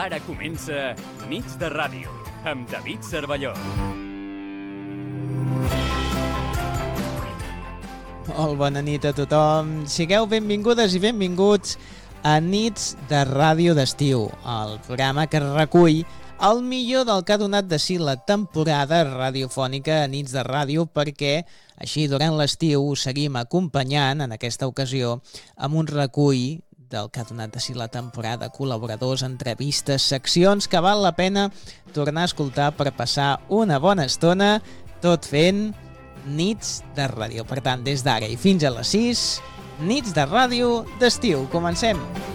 Ara comença Nits de Ràdio, amb David Cervelló. Molt bona nit a tothom. Sigueu benvingudes i benvinguts a Nits de Ràdio d'estiu, el programa que recull el millor del que ha donat de si la temporada radiofònica a Nits de Ràdio, perquè així durant l'estiu us seguim acompanyant, en aquesta ocasió, amb un recull del que ha donat de si la temporada, col·laboradors, entrevistes, seccions que val la pena tornar a escoltar per passar una bona estona, tot fent Nits de Ràdio. Per tant, des d'ara i fins a les 6, Nits de Ràdio d'estiu. Comencem!